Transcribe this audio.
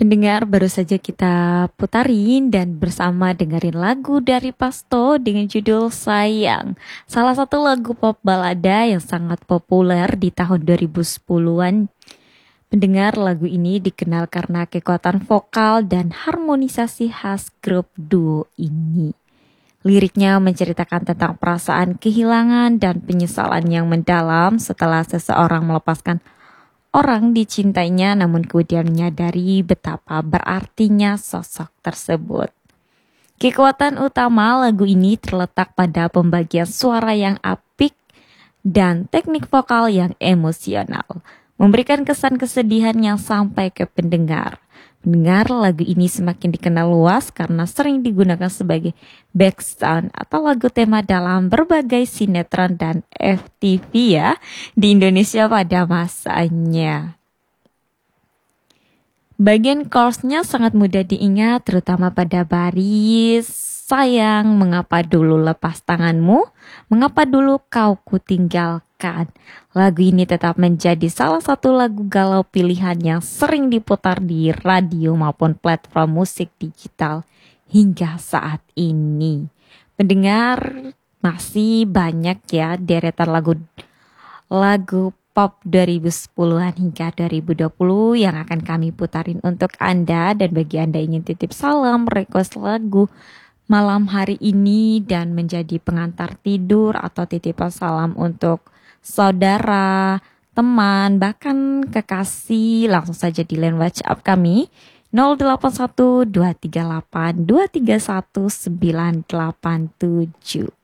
Pendengar, baru saja kita putarin dan bersama dengerin lagu dari Pasto dengan judul Sayang. Salah satu lagu pop balada yang sangat populer di tahun 2010-an. Pendengar, lagu ini dikenal karena kekuatan vokal dan harmonisasi khas grup duo ini. Liriknya menceritakan tentang perasaan kehilangan dan penyesalan yang mendalam setelah seseorang melepaskan orang dicintainya, namun kemudian menyadari betapa berartinya sosok tersebut. Kekuatan utama lagu ini terletak pada pembagian suara yang apik dan teknik vokal yang emosional, memberikan kesan kesedihan yang sampai ke pendengar. Pendengar, lagu ini semakin dikenal luas karena sering digunakan sebagai background atau lagu tema dalam berbagai sinetron dan FTV ya di Indonesia pada masanya. Bagian chorus-nya sangat mudah diingat, terutama pada baris sayang, mengapa dulu lepas tanganmu, mengapa dulu kau kutinggalkan. Lagu ini tetap menjadi salah satu lagu galau pilihan yang sering diputar di radio maupun platform musik digital hingga saat ini. Pendengar, masih banyak ya deretan lagu pop 2010-an hingga 2020 yang akan kami putarin untuk Anda. Dan bagi Anda yang ingin titip salam, request lagu malam hari ini dan menjadi pengantar tidur atau titipan salam untuk saudara, teman, bahkan kekasih, langsung saja di line WhatsApp kami 081 238 231 987.